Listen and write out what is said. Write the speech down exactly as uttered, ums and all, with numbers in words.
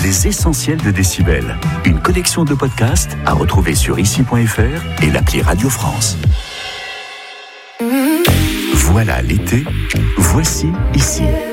Les essentiels de Décibel. Une collection de podcasts à retrouver sur ici point f r et l'appli Radio France. Voilà l'été, voici ici.